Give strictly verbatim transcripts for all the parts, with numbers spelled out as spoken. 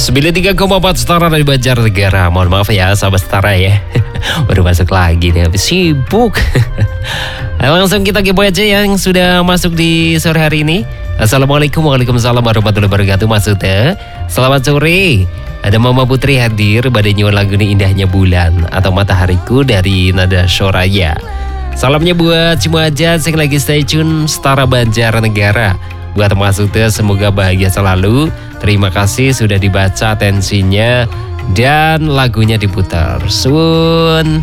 sembilan puluh tiga koma empat Setara dari Banjarnegara. Mohon maaf ya sahabat Setara ya. Baru masuk lagi nih, habis sibuk. Langsung kita kepo aja yang sudah masuk di sore hari ini. Assalamualaikum Waalaikumsalam warahmatullahi wabarakatuh. Maksudnya selamat sore. Ada Mama Putri hadir pada nyuwun lagu ini Indahnya Bulan atau Matahariku dari Nada Soraya. Salamnya buat semua aja yang lagi stay tune Setara Banjarnegara. Buat maksudnya semoga bahagia selalu. Terima kasih sudah dibaca atensinya dan lagunya diputar. Sun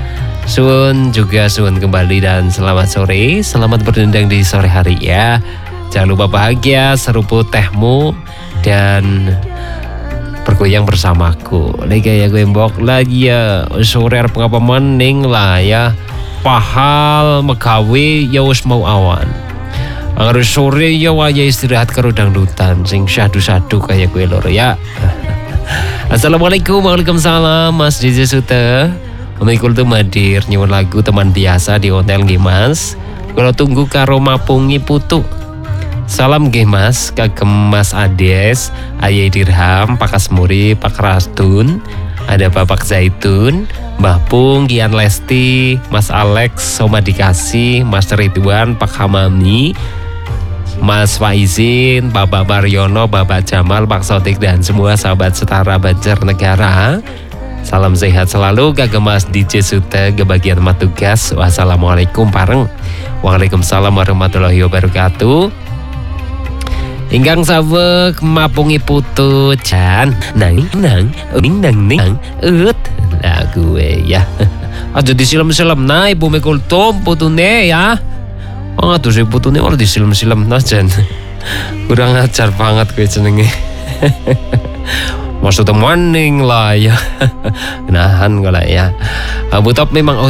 Sun juga Sun kembali dan selamat sore. Selamat berdendang di sore hari ya. Jangan lupa bahagia, seruput tehmu dan bergoyang bersamaku. Lagi ya gue mbok lagi ya sore arep ngapa maning lah ya. Pahal megawe ya wis mau awan. Harus sore ya waya istirahat karo dangdutan sing syadu-syadu kayak gue loro ya. Assalamualaikum Waalaikumsalam Mas Dizi Sute. Memikul tuh madir nyuwun lagu teman biasa di hotel nggih Mas. Kalau tunggu karo mapungi putu. Salam nggih Mas, kagem Mas Ades, Ayai Dirham, Pak Kasmuri, Pak Rastun, ada Bapak Zaitun, Mbah Pung, Kian Lesti, Mas Alex, Soma Dikasih, Mas Ridwan, Pak Hamami, Mas Faizin, Bapak Baryono, Bapak Jamal, Pak Sotik dan semua sahabat Setara Banjarnegara. Salam sehat selalu kagem Mas D J Sute kebagian matugas. Wassalamualaikum pareng. Waalaikumsalam warahmatullahi wabarakatuh. Ingkang saweg mapungi putu jan nang nang ning nang ning ut lah gue ya. Aja disilem-silem nah Ibu Mikul Tum putune ya. Oh tuh si putune ora disilem-silem nah jan. Kurang ajar banget gue jenenge. Maksudnya maning lah ya. Nahan kalau ya. Abu Top memang